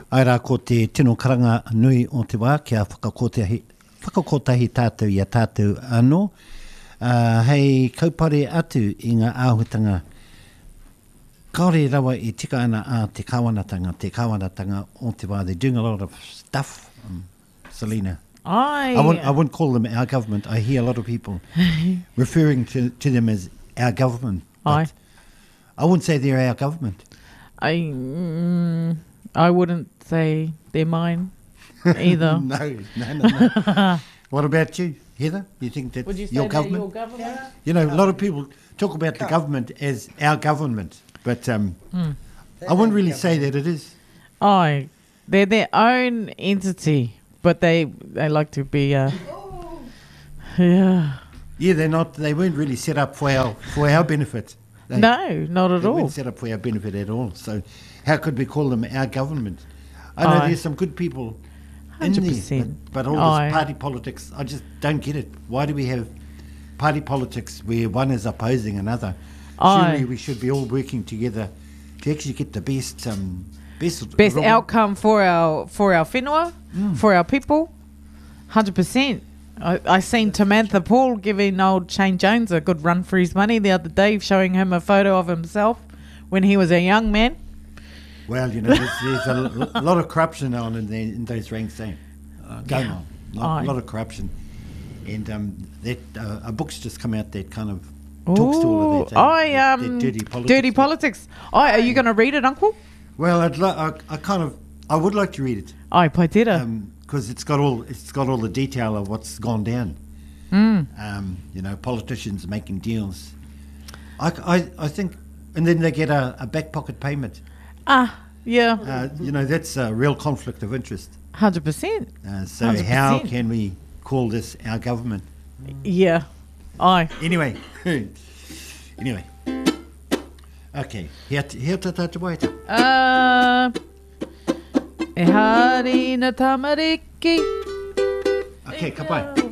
Ai rā ko te tino karanga nui o te wā, kia whakakotahi tātou i a tātou anō. Hei kaupare atu i ngā āhutanga, kaore rawa i tika ana a te kāwanatanga o te wā. They're doing a lot of stuff, Selena. I wouldn't call them our government. I hear a lot of people referring to them as our government. But I wouldn't say they're our government. I wouldn't say they're mine either. No. What about you, Heather? You think that's your government? Your government? Yeah. You know, a lot of people talk about the government as our government, but I wouldn't really say that it is. They're their own entity, but they like to be. Yeah, they're not. They weren't really set up for our benefit. No, not at all. They weren't set up for our benefit at all. So, how could we call them our government? I know there's some good people 100%. in there, but all this party politics, I just don't get it. Why do we have party politics where one is opposing another? Surely we should be all working together to actually get the best outcome for our whenua, for our people. 100%. I seen Tamantha Paul giving old Shane Jones a good run for his money the other day, showing him a photo of himself when he was a young man. Well, you know, there's a lot of corruption on in those ranks going on. A lot of corruption. And a book's just come out that kind of talks to all of that. Dirty politics. Dirty politics. Are you going to read it, Uncle? Well, I would like to read it. Paitera. Because it's got all the detail of what's gone down. You know, politicians making deals. I think, and then they get a back pocket payment. Yeah. You know, that's a real conflict of interest. 100%. So 100%. How can we call this our government? Yeah. Anyway. Okay. Hea tātou waita. E hari na tamariki. Okay, ka pai.